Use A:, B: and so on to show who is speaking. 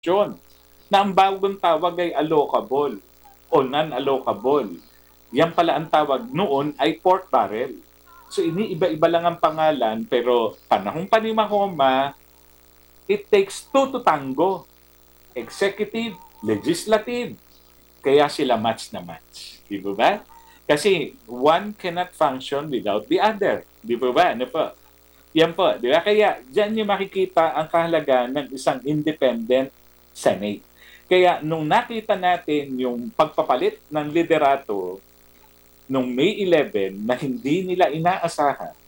A: na ang bagong tawag ay allocable o non-allocable. Yan pala ang tawag noon ay pork barrel. So iniiba-iba lang ang pangalan pero panahon pa ni Mahoma, it takes two to tango. Executive, legislative. Kaya sila match na match. Di ba ba? Kasi one cannot function without the other. Di ba ba? Ano po? Yan po. Di ba? Kaya dyan niyo makikita ang kahalagaan ng isang independent Senate. Kaya nung nakita natin yung pagpapalit ng liderato nung May 11 na hindi nila inaasahan,